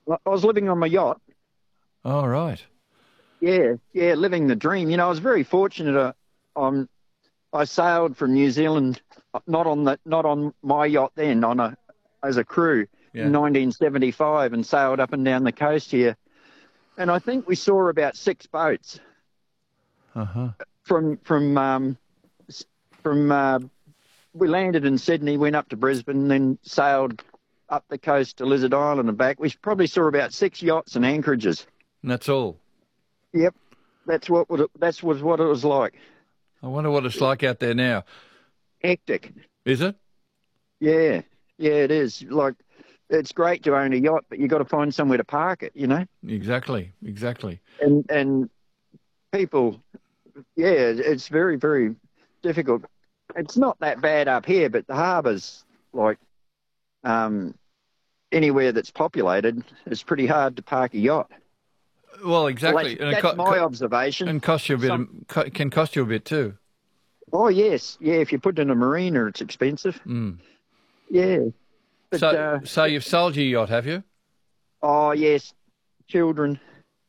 I was living on my yacht. Oh, right. Yeah, living the dream. I was very fortunate. I sailed from New Zealand, not on my yacht then, as a crew in Yeah. 1975, and sailed up and down the coast here. And I think we saw about six boats Uh-huh. from from um, from. We landed in Sydney, went up to Brisbane, then sailed up the coast to Lizard Island and back. We probably saw about six yachts and anchorages. And that's all. Yep, that's what it was like. I wonder what it's like out there now. Hectic. Is it? Yeah, yeah, it is. Like, it's great to own a yacht, but you got to find somewhere to park it. Exactly. Exactly. And people, yeah, it's very, very difficult. It's not that bad up here, but the harbour's like anywhere that's populated, it's pretty hard to park a yacht. Well, exactly. Well, that's my observation. And cost you a bit. Can cost you a bit too. Oh, yes. Yeah, if you put it in a marina, it's expensive. Mm. Yeah. But, So you've sold your yacht, have you? oh, yes. Children.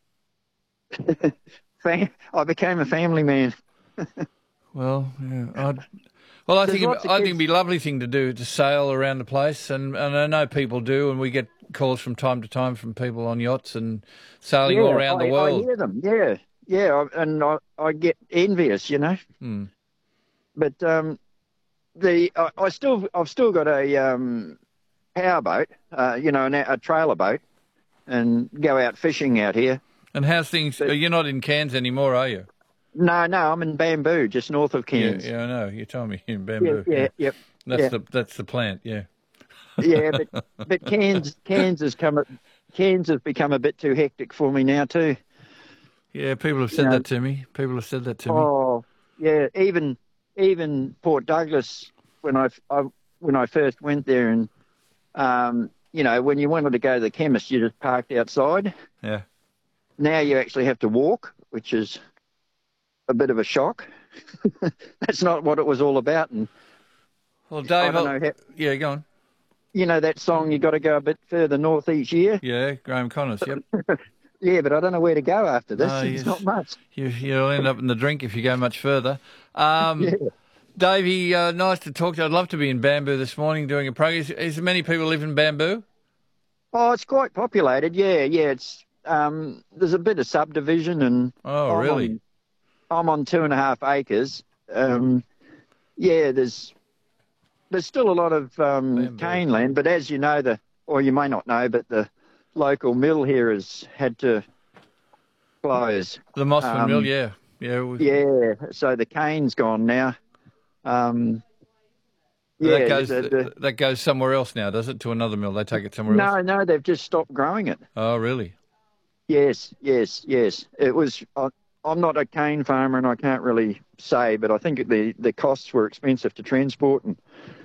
I became a family man. Well, yeah. I think it'd be a lovely thing to do, to sail around the place, and I know people do, and we get calls from time to time from people on yachts and sailing all around the world. I hear them. Yeah, and I get envious. Mm. But I've still got a powerboat, a trailer boat, and go out fishing out here. And how's things? You're not in Cairns anymore, are you? No, I'm in Bamboo, just north of Cairns. Yeah, I know. You told me in Bamboo. Yep. That's the plant. Yeah. Yeah, but Cairns has become a bit too hectic for me now too. Yeah, people have said that to me. Oh, yeah, even Port Douglas, when I first went there, and when you wanted to go to the chemist, you just parked outside. Yeah. Now you actually have to walk, which is a bit of a shock. That's not what it was all about. And well, Dave, yeah, go on. You know that song, you got to go a bit further north each year? Yeah, Graham Connors, yep. Yeah, but I don't know where to go after this. It's not much. You'll end up in the drink if you go much further. Yeah. Davey, nice to talk to you. I'd love to be in Bamboo this morning doing a program. Is there many people live in Bamboo? Oh, it's quite populated, yeah. It's there's a bit of subdivision, and oh, really? I'm on 2.5 acres. Yeah, there's still a lot of cane land, but as you know, or you may not know, but the local mill here has had to close. The Mossman Mill, yeah. Yeah, so the cane's gone now. That goes somewhere else now, does it? To another mill? They take it somewhere else? No, they've just stopped growing it. Oh, really? Yes. It was. I'm not a cane farmer, and I can't really say, but I think the costs were expensive to transport, and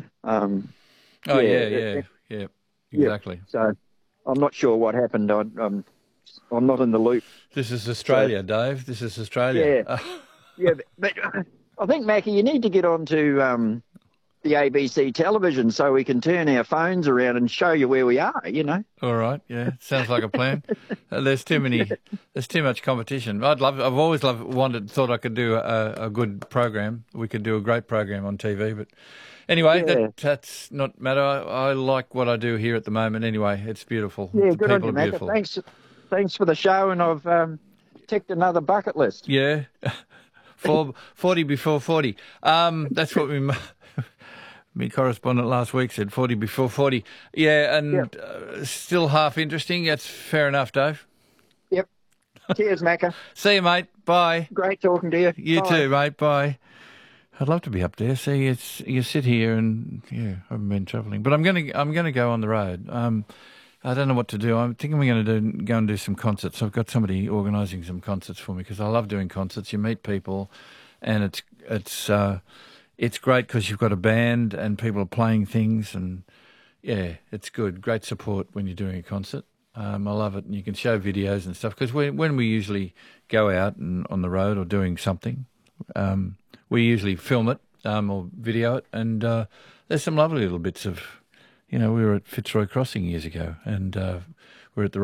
yeah, exactly. So I'm not sure what happened. I'm not in the loop. This is Australia, Dave. This is Australia. Yeah, yeah, but I think, Mackie, you need to get onto the ABC television so we can turn our phones around and show you where we are. All right. Yeah, sounds like a plan. There's too much competition. I've always thought I could do a good program. We could do a great program on TV, but anyway, that's not matter. I like what I do here at the moment. Anyway, it's beautiful. Yeah, the good on people you, are beautiful. Macca. Thanks for the show, and I've ticked another bucket list. Yeah, 40 before 40. That's what my correspondent last week said, 40 before 40. Yeah, and still half interesting. That's fair enough, Dave. Yep. Cheers, Macca. See you, mate. Bye. Great talking to you. You Bye. too, mate. Bye. I'd love to be up there. See, you sit here and I haven't been travelling, but I'm gonna go on the road. I don't know what to do. I think I'm going to go and do some concerts. I've got somebody organising some concerts for me because I love doing concerts. You meet people, and it's great because you've got a band and people are playing things, and yeah, it's good. Great support when you're doing a concert. I love it, and you can show videos and stuff because when we usually go out and on the road or doing something, we usually film it or video it, and there's some lovely little bits of. We were at Fitzroy Crossing years ago, and we're at the